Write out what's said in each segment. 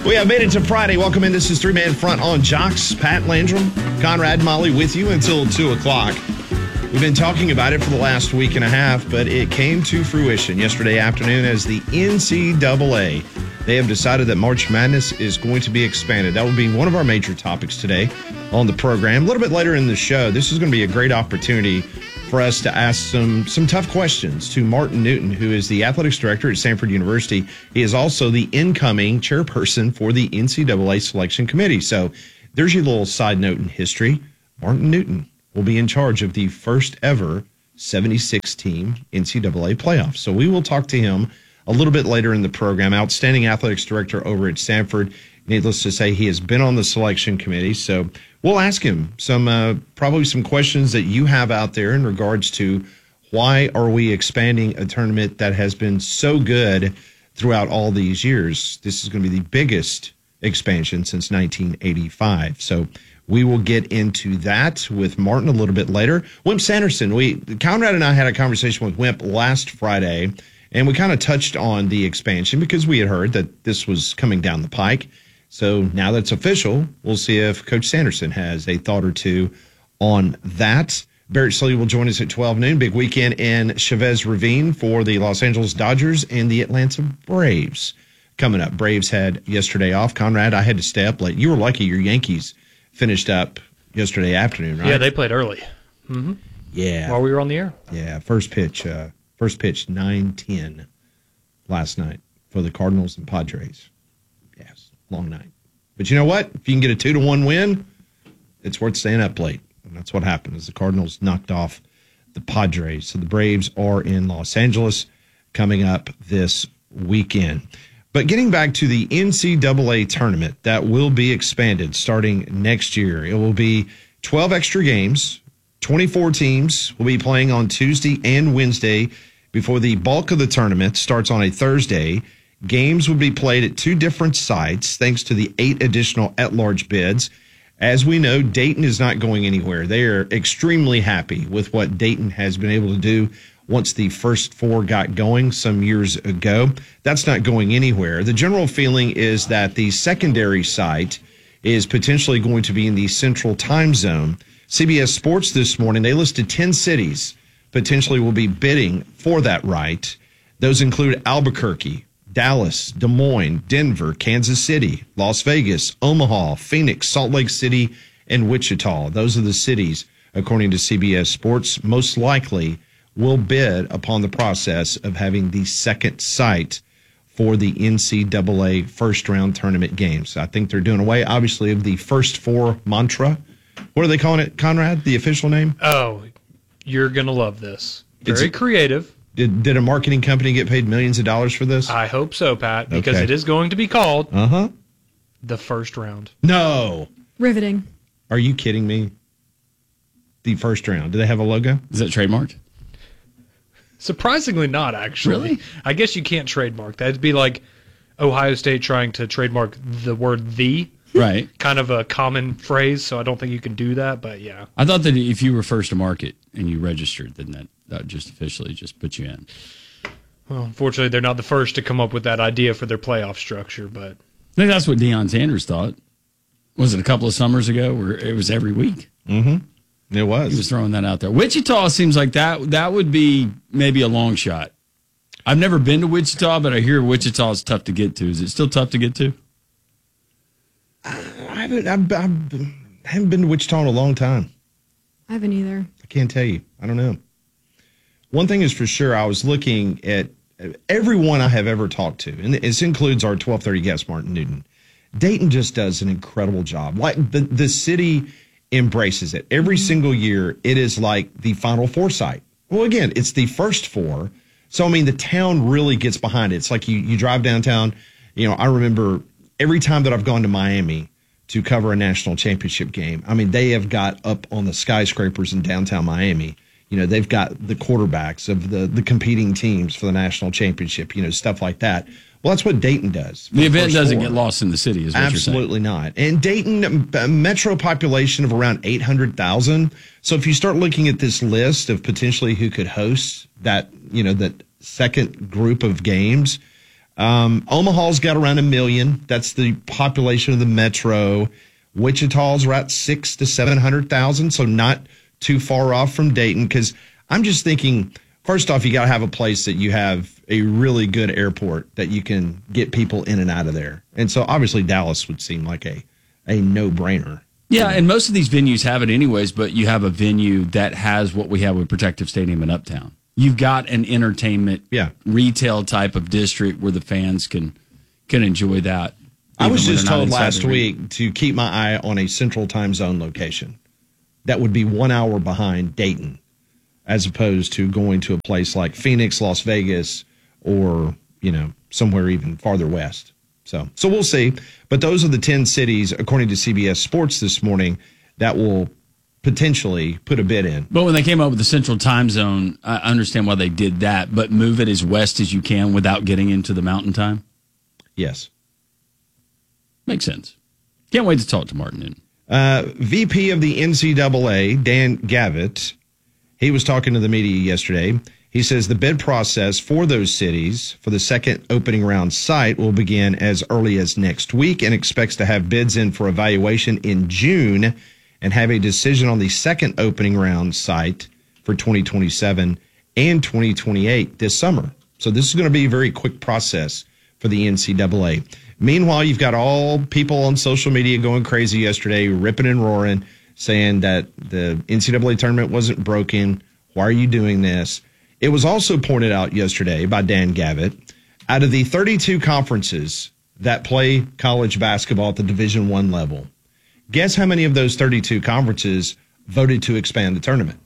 We have made it to Friday. Welcome in. This is Three Man Front on Jocks. Pat Landrum, Conrad Molly with you until 2 o'clock. We've been talking about it for the last week and a half, but it came to fruition yesterday afternoon as the NCAA. They have decided that March Madness is going to be expanded. That will be one of our major topics today on the program. A little bit later in the show, this is going to be a great opportunity for us to ask some tough questions to Martin Newton, who is the athletics director at Stanford University. He is also the incoming chairperson for the NCAA selection committee. So there's your little side note in history. Martin Newton will be in charge of the first ever 76-team NCAA playoffs. So we will talk to him a little bit later in the program. Outstanding athletics director over at Stanford. Needless to say, he has been on the selection committee. So we'll ask him probably some questions that you have out there in regards to why are we expanding a tournament that has been so good throughout all these years. This is going to be the biggest expansion since 1985. So we will get into that with Martin a little bit later. Wimp Sanderson, Conrad and I had a conversation with Wimp last Friday, and we kind of touched on the expansion because we had heard that this was coming down the pike. So now that's official, we'll see if Coach Sanderson has a thought or two on that. Barrett Slady will join us at 12 noon. Big weekend in Chavez Ravine for the Los Angeles Dodgers and the Atlanta Braves coming up. Braves had yesterday off. Conrad, I had to stay up late. You were lucky your Yankees finished up yesterday afternoon, right? Yeah, they played early. Mm-hmm. Yeah. While we were on the air. Yeah, first pitch 9:10 last night for the Cardinals and Padres. Yes, long night. But you know what? If you can get a 2-1 win, it's worth staying up late. And that's what happened as the Cardinals knocked off the Padres. So the Braves are in Los Angeles coming up this weekend. But getting back to the NCAA tournament that will be expanded starting next year. It will be 12 extra games. 24 teams will be playing on Tuesday and Wednesday before the bulk of the tournament starts on a Thursday. Games will be played at 2 different sites thanks to the 8 additional at-large bids. As we know, Dayton is not going anywhere. They are extremely happy with what Dayton has been able to do once the first 4 got going some years ago. That's not going anywhere. The general feeling is that the secondary site is potentially going to be in the central time zone. CBS Sports this morning, they listed 10 cities potentially will be bidding for that right. Those include Albuquerque, Dallas, Des Moines, Denver, Kansas City, Las Vegas, Omaha, Phoenix, Salt Lake City, and Wichita. Those are the cities, according to CBS Sports, most likely will bid upon the process of having the second site for the NCAA first-round tournament games. I think they're doing away, obviously, of the first 4 mantra. What are they calling it, Conrad, the official name? Oh, you're going to love this. Very creative. Did a marketing company get paid millions of dollars for this? I hope so, Pat, because it is going to be called the first round. No. Riveting. Are you kidding me? The first round. Do they have a logo? Is that trademarked? Surprisingly not, actually. Really? I guess you can't trademark. That'd be like Ohio State trying to trademark the word "the." Right. Kind of a common phrase, so I don't think you can do that, but yeah. I thought that if you were first to market and you registered, then that would just officially just put you in. Well, unfortunately, they're not the first to come up with that idea for their playoff structure, but I think that's what Deion Sanders thought. Was it a couple of summers ago where it was every week? Mm-hmm. It was. He was throwing that out there. Wichita seems like that would be maybe a long shot. I've never been to Wichita, but I hear Wichita is tough to get to. Is it still tough to get to? I haven't been to Wichita in a long time. I haven't either. I can't tell you. I don't know. One thing is for sure, I was looking at everyone I have ever talked to, and this includes our 1230 guest, Martin Newton. Dayton just does an incredible job. Like the city embraces it. Every single year, it is like the Final Four site. Well, again, it's the first 4. So, I mean, the town really gets behind it. It's like you drive downtown. You know, I remember every time that I've gone to Miami to cover a national championship game, I mean, they have got up on the skyscrapers in downtown Miami. You know, they've got the quarterbacks of the competing teams for the national championship, you know, stuff like that. Well, that's what Dayton does. The event doesn't get lost in the city, is what Absolutely you're saying. not. And Dayton, a metro population of around 800,000. So if you start looking at this list of potentially who could host that, you know, that second group of games, Omaha's got around 1 million. That's the population of the metro. Wichita's right 600,000 to 700,000, so not too far off from Dayton. Because I'm just thinking, first off, you got to have a place that you have a really good airport that you can get people in and out of there. And so obviously Dallas would seem like a no-brainer. Yeah, and most of these venues have it anyways, but you have a venue that has what we have with Protective Stadium in Uptown. You've got an entertainment, retail type of district where the fans can enjoy that. I was just told last week to keep my eye on a central time zone location. That would be 1 hour behind Dayton, as opposed to going to a place like Phoenix, Las Vegas, or, somewhere even farther west. So we'll see. But those are the 10 cities, according to CBS Sports this morning, that will potentially put a bid in. But when they came up with the central time zone, I understand why they did that, but move it as west as you can without getting into the mountain time? Yes. Makes sense. Can't wait to talk to Martin Newton. VP of the NCAA, Dan Gavitt, he was talking to the media yesterday. He says the bid process for those cities for the second opening round site will begin as early as next week and expects to have bids in for evaluation in June and have a decision on the second opening round site for 2027 and 2028 this summer. So this is going to be a very quick process for the NCAA. Meanwhile, you've got all people on social media going crazy yesterday, ripping and roaring, saying that the NCAA tournament wasn't broken. Why are you doing this? It was also pointed out yesterday by Dan Gavitt, out of the 32 conferences that play college basketball at the Division I level, guess how many of those 32 conferences voted to expand the tournament?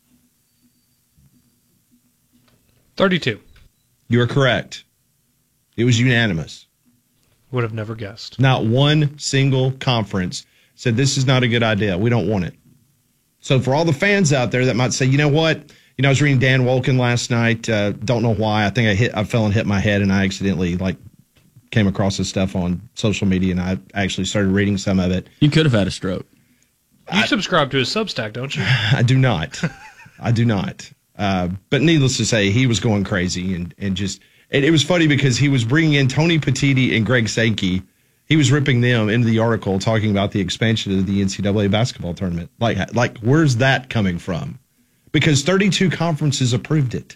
32. You are correct. It was unanimous. Would have never guessed. Not one single conference said this is not a good idea. We don't want it. So for all the fans out there that might say, you know what? I was reading Dan Wolken last night. Don't know why. I think I fell and hit my head, and I accidentally came across this stuff on social media, and I actually started reading some of it. You could have had a stroke. You subscribe to his Substack, don't you? I do not. I do not. But needless to say, he was going crazy, and just it was funny because he was bringing in Tony Petitti and Greg Sankey. He was ripping them into the article talking about the expansion of the NCAA basketball tournament. Like where's that coming from? Because 32 conferences approved it.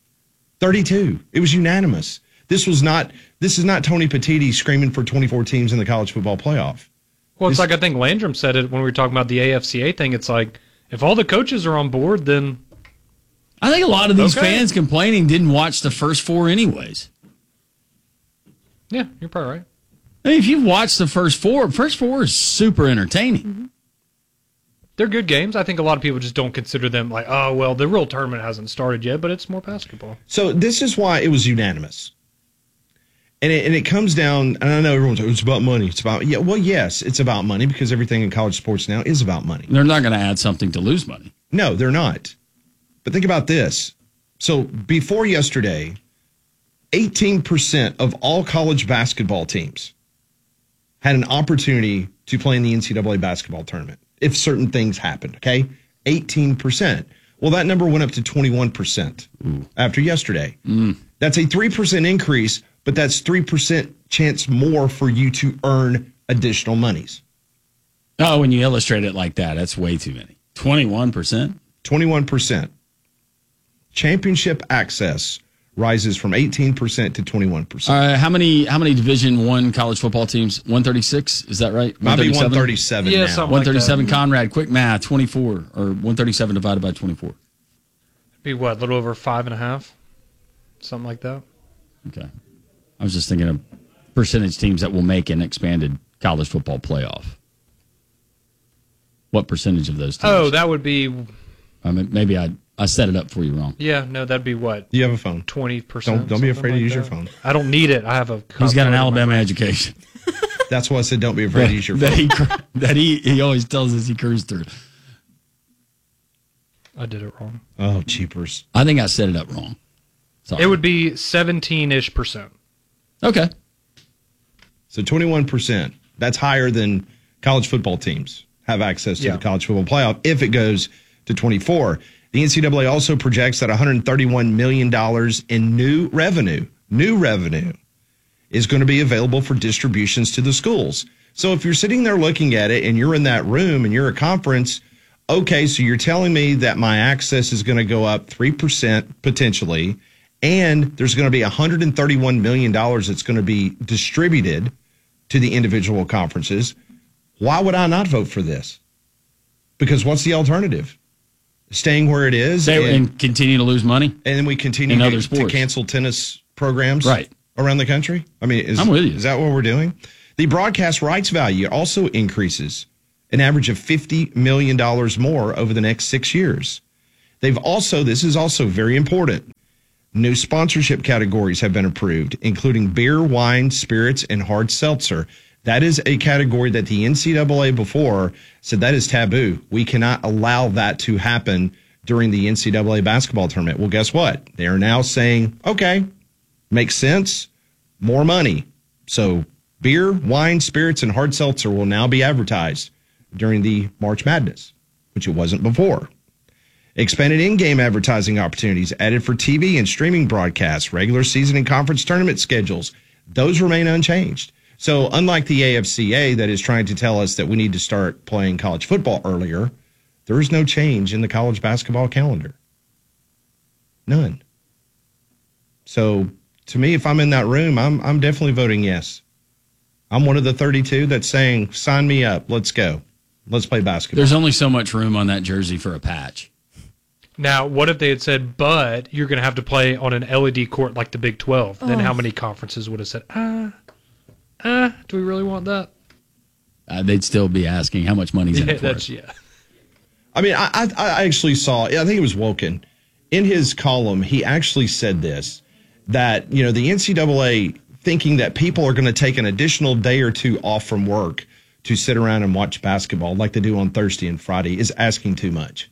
32. It was unanimous. This is not Tony Petitti screaming for 24 teams in the college football playoff. Well, it's like I think Landrum said it when we were talking about the AFCA thing. It's like, if all the coaches are on board, then... I think a lot of these fans complaining didn't watch the first four anyways. Yeah, you're probably right. I mean, if you've watched the first four is super entertaining. Mm-hmm. They're good games. I think a lot of people just don't consider them like, oh, well, the real tournament hasn't started yet, but it's more basketball. So this is why it was unanimous. And it comes down, and I know everyone's like, it's about money. It's about, yes, it's about money because everything in college sports now is about money. They're not going to add something to lose money. No, they're not. But think about this. So before yesterday, 18% of all college basketball teams had an opportunity to play in the NCAA basketball tournament if certain things happened, okay? 18%. Well, that number went up to 21% after yesterday. That's a 3% increase, but that's 3% chance more for you to earn additional monies. Oh, when you illustrate it like that, that's way too many. 21%? 21%. Championship access rises from 18% to 21%. How many Division I college football teams? 136, is that right? Might be 137 yeah, now. something 137, like that. Conrad, quick math, 24, or 137 divided by 24. Be what, a little over 5.5? Something like that. Okay. I was just thinking of percentage teams that will make an expanded college football playoff. What percentage of those teams? Oh, that would be... I mean, maybe I set it up for you wrong. Yeah, no, that'd be what? You have a phone. 20%. Don't be afraid to use your that. phone. I don't need it. I have a... He's got an Alabama education. That's why I said don't be afraid to use your phone. that he always tells us he cruised through. I did it wrong. Oh, cheapers. I think I set it up wrong. Sorry. It would be 17-ish%. Okay. So 21%. That's higher than college football teams have access to the college football playoff if it goes to 24. The NCAA also projects that $131 million in new revenue is going to be available for distributions to the schools. So if you're sitting there looking at it and you're in that room and you're a conference, okay, so you're telling me that my access is going to go up 3% potentially, and there's going to be $131 million that's going to be distributed to the individual conferences. Why would I not vote for this? Because what's the alternative? Staying where it is and continue to lose money? And then we continue to cancel tennis programs around the country? I mean, I'm with you. Is that what we're doing? The broadcast rights value also increases an average of $50 million more over the next 6 years. This is also very important, new sponsorship categories have been approved, including beer, wine, spirits, and hard seltzer. That is a category that the NCAA before said that is taboo. We cannot allow that to happen during the NCAA basketball tournament. Well, guess what? They are now saying, okay, makes sense, more money. So beer, wine, spirits, and hard seltzer will now be advertised during the March Madness, which it wasn't before. Expanded in-game advertising opportunities added for TV and streaming broadcasts, regular season and conference tournament schedules. Those remain unchanged. So unlike the AFCA that is trying to tell us that we need to start playing college football earlier, there is no change in the college basketball calendar. None. So to me, if I'm in that room, I'm definitely voting yes. I'm one of the 32 that's saying, sign me up. Let's go. Let's play basketball. There's only so much room on that jersey for a patch. Now, what if they had said, but you're going to have to play on an LED court like the Big 12? Then how many conferences would have said, do we really want that? They'd still be asking how much money's in it for it. Yeah. I mean, I actually saw, I think it was Woken. In his column, he actually said this, that, the NCAA thinking that people are going to take an additional day or two off from work to sit around and watch basketball like they do on Thursday and Friday is asking too much.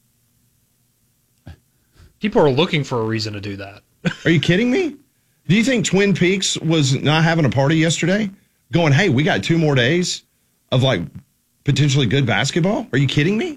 People are looking for a reason to do that. Are you kidding me? Do you think Twin Peaks was not having a party yesterday? Going, hey, we got 2 more days of potentially good basketball? Are you kidding me?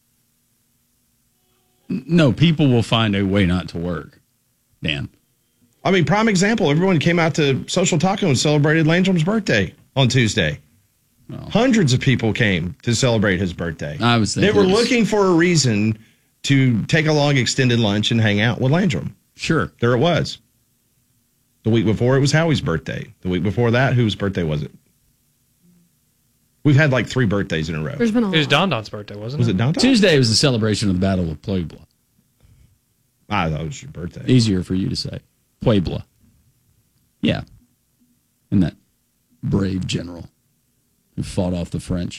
No, people will find a way not to work, Dan. I mean, prime example, everyone came out to Social Taco and celebrated Landrum's birthday on Tuesday. Oh. Hundreds of people came to celebrate his birthday. I was thinking they were looking for a reason to take a long extended lunch and hang out with Landrum. Sure. There it was. The week before, it was Howie's birthday. The week before that, whose birthday was it? We've had 3 birthdays in a row. It was Don Don's birthday, wasn't it? Was it Don Don? Tuesday was the celebration of the Battle of Puebla. I thought it was your birthday. Easier for you to say. Puebla. Yeah. And that brave general who fought off the French.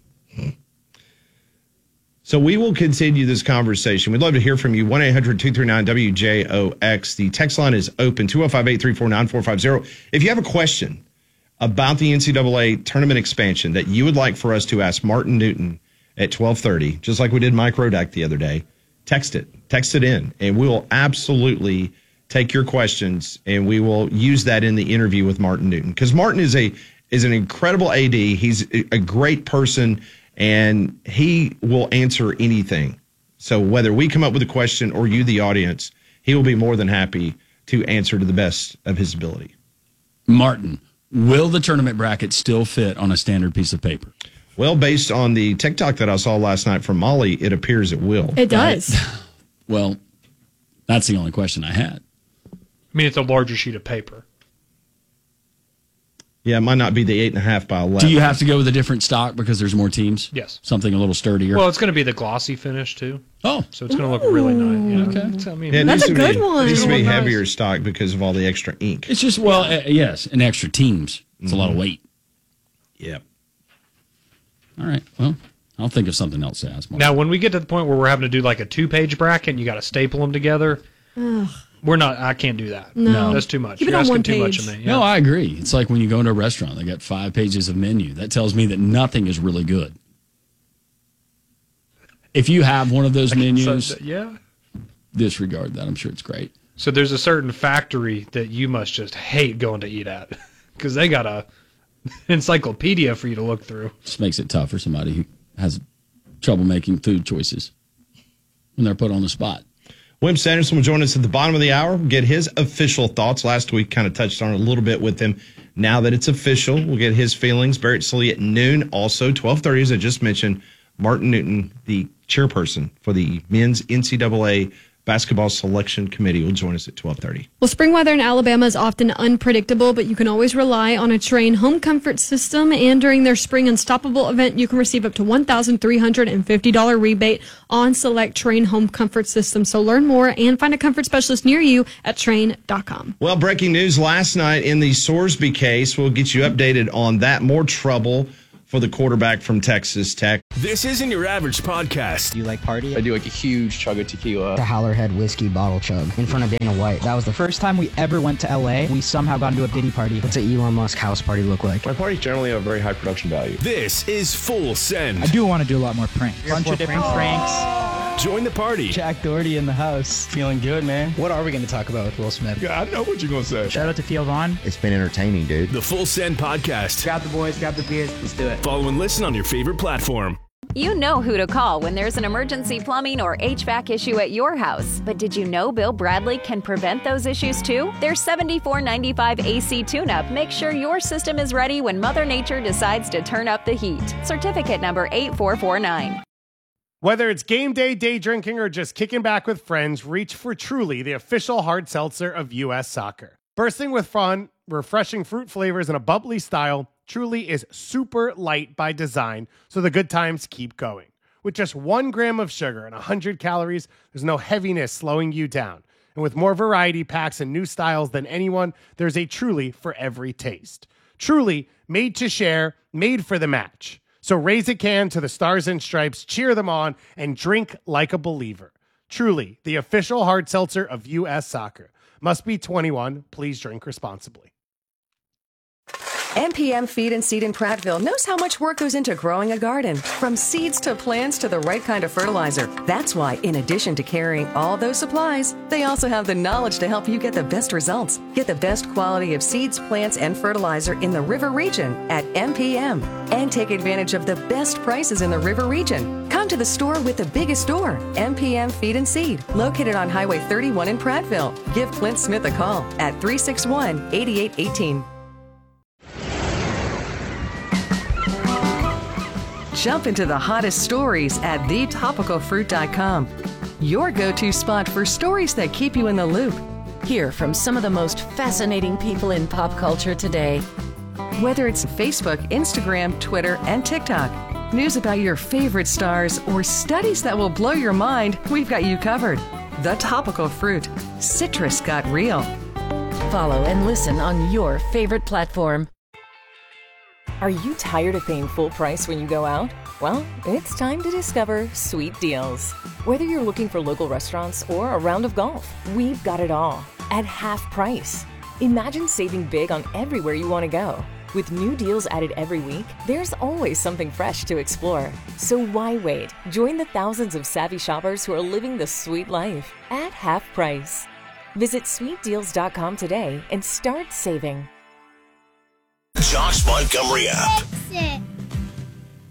So we will continue this conversation. We'd love to hear from you. 1-800-239-WJOX. The text line is open, 205-834-9450. If you have a question about the NCAA tournament expansion that you would like for us to ask Martin Newton at 12:30, just like we did Mike Rodak the other day, text it. Text it in, and we will absolutely take your questions, and we will use that in the interview with Martin Newton. Because Martin is an incredible AD. He's a great person, and he will answer anything. So whether we come up with a question or you, the audience, he will be more than happy to answer to the best of his ability. Martin, will the tournament bracket still fit on a standard piece of paper? Well, based on the TikTok that I saw last night from Molly, it appears it will. It does. Well, that's the only question I had. I mean, it's a larger sheet of paper. Yeah, it might not be the 8.5 by 11. Do you have to go with a different stock because there's more teams? Yes. Something a little sturdier? Well, it's going to be the glossy finish, too. Oh. So it's going to look really nice. Yeah. Okay. I mean, yeah, that's a good one. It needs to be heavier stock because of all the extra ink. It's just, yes, and extra teams. It's a lot of weight. Yep. All right. Well, I'll think of something else to ask Mark. Now, when we get to the point where we're having to do like a 2-page bracket and you got to staple them together, I can't do that. No. That's too much. Keep it You're on asking one too much page. of me. Yeah. No, I agree. It's like when you go into a restaurant, they got 5 pages of menu. That tells me that nothing is really good. If you have one of those menus, disregard that. I'm sure it's great. So there's a certain factory that you must just hate going to eat at because they got a encyclopedia for you to look through. Just makes it tough for somebody who has trouble making food choices when they're put on the spot. Wimp Sanderson will join us at the bottom of the hour, get his official thoughts. Last week kind of touched on it a little bit with him. Now that it's official, we'll get his feelings. Barrett Sallee at noon. Also, 12:30, as I just mentioned, Martin Newton, the chairperson for the men's NCAA Basketball Selection Committee, will join us at 12:30. Well, spring weather in Alabama is often unpredictable, but you can always rely on a Trane home comfort system. And during their Spring Unstoppable event, you can receive up to $1,350 rebate on select Trane home comfort systems. So learn more and find a comfort specialist near you at Trane.com. Well, breaking news last night in the Sorsby case. We'll get you updated on that. More trouble for the quarterback from Texas Tech. This isn't your average podcast. Do you like party? I do like a huge chug of tequila. The Howlerhead whiskey bottle chug in front of Dana White. That was the first time we ever went to LA. We somehow got into a Diddy party. What's an Elon Musk house party look like? My parties generally have very high production value. This is Full Send. I do want to do a lot more pranks. Bunch of different pranks. Join the party. Jack Doherty in the house. Feeling good, man. What are we going to talk about with Will Smith? Yeah, I know what you're going to say. Shout out to Theo Vaughn. It's been entertaining, dude. The Full Send podcast. Grab the boys, grab the beers. Let's do it. Follow and listen on your favorite platform. You know who to call when there's an emergency plumbing or HVAC issue at your house. But did you know Bill Bradley can prevent those issues too? Their $74.95 AC tune-up makes sure your system is ready when Mother Nature decides to turn up the heat. Certificate number 8449. Whether it's game day, day drinking, or just kicking back with friends, reach for Truly, the official hard seltzer of U.S. Soccer. Bursting with fun, refreshing fruit flavors, and a bubbly style, Truly is super light by design, so the good times keep going. With just 1 gram of sugar and 100 calories, there's no heaviness slowing you down. And with more variety packs and new styles than anyone, there's a Truly for every taste. Truly, made to share, made for the match. So raise a can to the Stars and Stripes, cheer them on, and drink like a believer. Truly, the official hard seltzer of U.S. Soccer. Must be 21. Please drink responsibly. MPM Feed and Seed in Prattville knows how much work goes into growing a garden. From seeds to plants to the right kind of fertilizer. That's why, in addition to carrying all those supplies, they also have the knowledge to help you get the best results. Get the best quality of seeds, plants, and fertilizer in the River Region at MPM. And take advantage of the best prices in the River Region. Come to the store with the biggest store, MPM Feed and Seed, located on Highway 31 in Prattville. Give Clint Smith a call at 361-8818. Jump into the hottest stories at thetopicalfruit.com. Your go-to spot for stories that keep you in the loop. Hear from some of the most fascinating people in pop culture today. Whether it's Facebook, Instagram, Twitter, and TikTok, news about your favorite stars, or studies that will blow your mind, we've got you covered. The Topical Fruit. Citrus got real. Follow and listen on your favorite platform. Are you tired of paying full price when you go out? Well, it's time to discover Sweet Deals. Whether you're looking for local restaurants or a round of golf, we've got it all at half price. Imagine saving big on everywhere you want to go. With new deals added every week, there's always something fresh to explore. So why wait? Join the thousands of savvy shoppers who are living the sweet life at half price. Visit sweetdeals.com today and start saving. Josh Montgomery app. Exit.